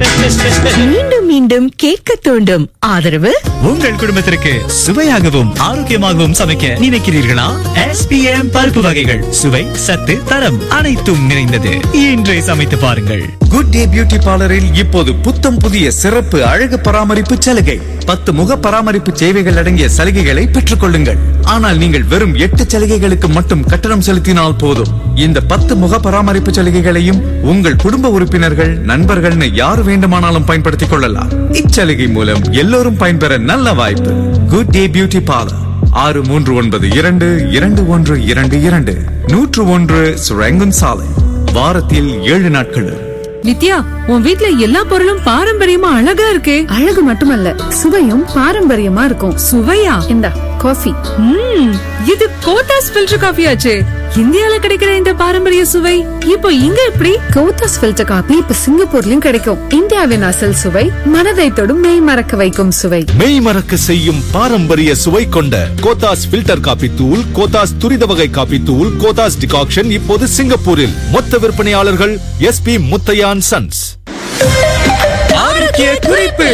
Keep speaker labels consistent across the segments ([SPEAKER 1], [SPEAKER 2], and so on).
[SPEAKER 1] மீண்டும் மீண்டும் கேட்க தூண்டும் ஆதரவு.
[SPEAKER 2] உங்கள் குடும்பத்திற்கு சுவையாகவும் ஆரோக்கியமாகவும் சமைக்க நினைக்கிறீர்களா? SPM பருப்பு வகைகள் சுவை, சத்து, தரம் அனைத்தும் நிறைந்தது. இன்றே சமைத்து பாருங்கள்.
[SPEAKER 3] குட் டே பியூட்டி பார்லரில் இப்போது புத்தம் புதிய சிறப்பு அழகு பராமரிப்பு சலுகை. 10 முக பராமரிப்பு சேவைகள் அடங்கிய சலுகைகளை பெற்றுக் கொள்ளுங்கள். ஆனால் நீங்கள் வெறும் 8 சலுகைகளுக்கு மட்டும் கட்டணம் செலுத்தினால் போதும். இந்த 10 முக பராமரிப்பு சலுகைகளையும் உங்கள் குடும்ப உறுப்பினர்கள், நண்பர்கள்னு யார் வேண்டுமானாலும் பயன்படுத்திக் கொள்ளலாம். இச்சலுகை மூலம் எல்லோரும் பயன்பெற நல்ல வாய்ப்பு. குட் டே பியூட்டி பார்லர் 63922122 101 சுரங்கன் சாலை. வாரத்தில் 7 நாட்கள்.
[SPEAKER 4] நித்யா, உன் வீட்ல எல்லா பொருளும் பாரம்பரியமா அழகா இருக்கே.
[SPEAKER 5] அழகு மட்டுமல்ல, சுவையும் பாரம்பரியமா இருக்கும்.
[SPEAKER 4] சுவையா?
[SPEAKER 5] இந்த காஃபி.
[SPEAKER 4] இது கோத்தாஸ் ஃபில்டர் காஃபி ஆச்சே. இந்தியால கிடைக்கிற இந்த பாரம்பரிய சுவை இப்போ இங்க எப்படி?
[SPEAKER 5] கோத்தாஸ் ஃபில்டர் காபி இப்ப சிங்கப்பூர்லயும் கிடைக்கும். இந்தியாவின் அசல் சுவை, மனதை தொடும் மெய் மறக்க வைக்கும் சுவை.
[SPEAKER 6] மெய் மறக்க செய்யும் பாரம்பரிய சுவை கொண்ட கோத்தாஸ் ஃபில்டர் காபி தூள், கோத்தாஸ் துரித வகை காபி தூள், கோத்தாஸ் டிகாக்ஷன் இப்போது சிங்கப்பூரில். மொத்த விற்பனையாளர்கள் SP முத்தையான் சன்ஸ்.
[SPEAKER 2] ஆரோக்கிய குறிப்பு.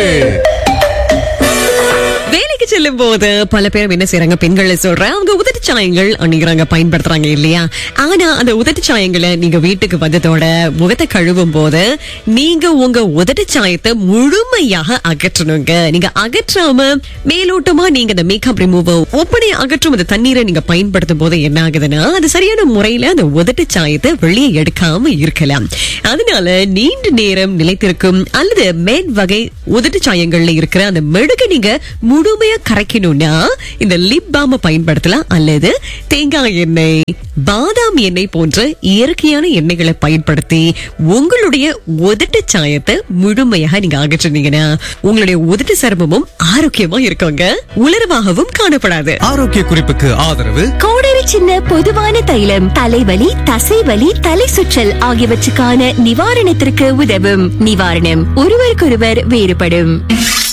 [SPEAKER 7] வேலைக்கு செல்லும் போது பல பேர் என்ன செய்யறாங்க, பெண்களை சொல்றேன், அவங்க உதட்டு சாயங்கள் அணிகிறாங்க, பயன்படுத்துறாங்க இல்லையா? ஆனா அந்த உதட்டு சாயங்களை நீங்க வீட்டுக்கு வந்ததோட முகத்தை கழுவும் போது நீங்க உங்க உதட்டு சாயத்தை முழுமையாக அகற்றணுங்க. நீங்க அகற்றாம மேலோட்டமா நீங்க அந்த மேக்கப் ரிமூவர் ஒப்பனை அகற்றும் அந்த தண்ணீரை நீங்க பயன்படுத்தும் போது என்ன ஆகுதுன்னா, அது சரியான முறையில அந்த உதட்டு சாயத்தை வெளியே எடுக்காம இருக்கலாம். அதனால நீண்ட நேரம் நிலைத்திருக்கும் அல்லது மேட் வகை உதட்டு சாயங்கள்ல இருக்கிற அந்த மெழுகை நீங்க முழுமையா கரைக்கணும்னா இந்த லிப் பாம் பயன்படுத்தலாம். அல்லது தேங்காய் எண்ணெய், பாதாம் எண்ணெய் போன்ற இயற்கையான எண்ணெய்களை பயன்படுத்தி உங்களுடைய உதட்டு சாயத்தை முழுமையாக நீங்க அகற்றினீங்கன்னா உங்களுடைய உதட்டு சருமமும் ஆரோக்கியமா இருக்குங்க, உலர்வாகவும் காணப்படாது.
[SPEAKER 2] ஆரோக்கிய குறிப்புக்கு ஆதரவு.
[SPEAKER 1] கோடரி சின்ன பொதுவான தைலம் தலைவலி, தசைவலி, தலை சுற்றல் ஆகியவற்றுக்கான நிவாரணத்திற்கு உதவும். நிவாரணம் ஒருவருக்கொருவர் வேறுபடும்.